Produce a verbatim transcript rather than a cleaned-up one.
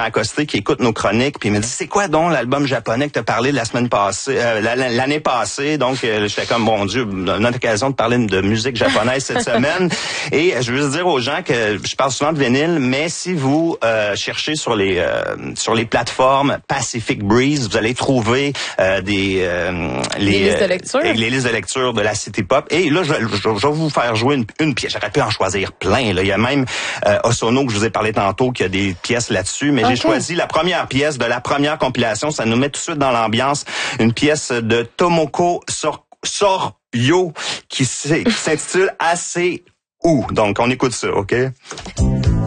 accosté qui écoute nos chroniques, puis il me dit, c'est quoi donc l'album japonais que t'as parlé la semaine passée, euh, l'année passée? Donc, euh, j'étais comme, bon Dieu, notre occasion de parler de musique japonaise cette semaine. Et je veux dire aux gens que je parle souvent de vinyle, mais si vous euh, cherchez sur les euh, sur les plateformes Pacific Breeze, vous allez trouver euh, des euh, les, les listes de lecture, euh, les listes de lecture de la City Pop. Et là, je, je, je vais vous faire jouer une, une pièce. J'aurais pu en choisir plein. Là. Il y a même euh, Osono que je vous ai parlé tantôt qui a des pièces là-dessus, mais okay. j'ai choisi la première pièce de la première compilation. Ça nous met tout de suite dans l'ambiance. Une pièce de Tomoko Sor- Soryo qui s'intitule Assez Ou. Donc, on écoute ça, OK?